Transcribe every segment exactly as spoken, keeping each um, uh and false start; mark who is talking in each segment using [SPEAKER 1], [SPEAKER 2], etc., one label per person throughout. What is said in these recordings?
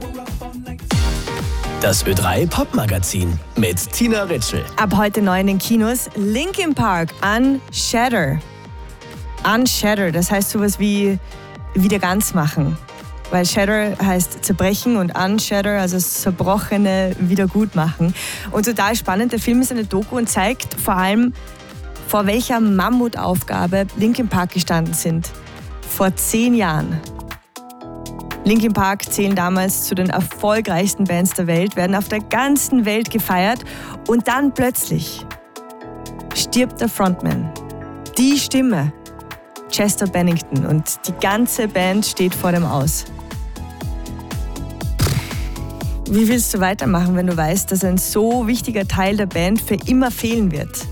[SPEAKER 1] Das Ö drei Popmagazin mit Tina Ritschl.
[SPEAKER 2] Ab heute neu in den Kinos Linkin Park, Unshatter. Unshatter, das heißt sowas wie wieder ganz machen. Weil Shatter heißt zerbrechen und Unshatter, also zerbrochene wieder gut machen. Und total spannend, der Film ist eine Doku und zeigt vor allem, vor welcher Mammutaufgabe Linkin Park gestanden sind. Vor zehn Jahren. Linkin Park zählen damals zu den erfolgreichsten Bands der Welt, werden auf der ganzen Welt gefeiert und dann plötzlich stirbt der Frontman. Die Stimme, Chester Bennington, und die ganze Band steht vor dem Aus. Wie willst du weitermachen, wenn du weißt, dass ein so wichtiger Teil der Band für immer fehlen wird?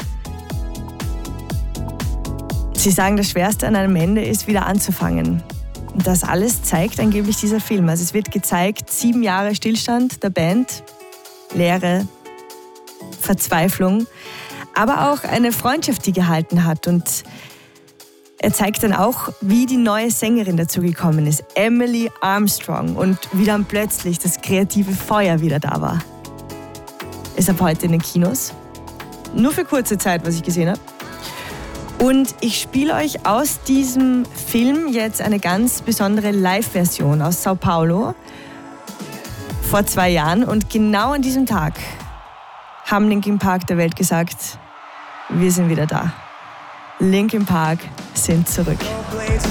[SPEAKER 2] Sie sagen, das Schwerste an einem Ende ist, wieder anzufangen. Und das alles zeigt angeblich dieser Film. Also es wird gezeigt, sieben Jahre Stillstand der Band, Leere, Verzweiflung, aber auch eine Freundschaft, die gehalten hat. Und er zeigt dann auch, wie die neue Sängerin dazu gekommen ist, Emily Armstrong, und wie dann plötzlich das kreative Feuer wieder da war. Ist ab heute in den Kinos. Nur für kurze Zeit, was ich gesehen habe. Und ich spiele euch aus diesem Film jetzt eine ganz besondere Live-Version aus Sao Paulo vor zwei Jahren. Und genau an diesem Tag haben Linkin Park der Welt gesagt, wir sind wieder da. Linkin Park sind zurück.